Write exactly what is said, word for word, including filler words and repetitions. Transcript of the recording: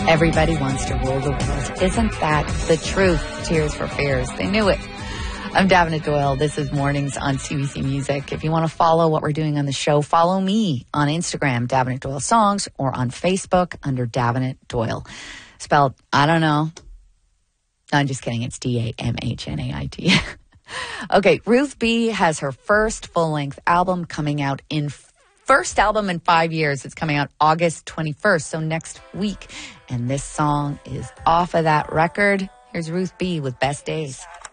Everybody wants to rule the world. Isn't that the truth? Tears for Fears. They knew it. I'm Davenant Doyle. This is Mornings on C B C Music. If you want to follow what we're doing on the show, follow me on Instagram, Davenant Doyle Songs, or on Facebook under Davenant Doyle. Spelled, I don't know. No, I'm just kidding. It's D A M H N A I T. Okay, Ruth B. has her first full-length album coming out in first album in five years. It's coming out August twenty-first, so next week. And this song is off of that record. Here's Ruth B. with Best Days.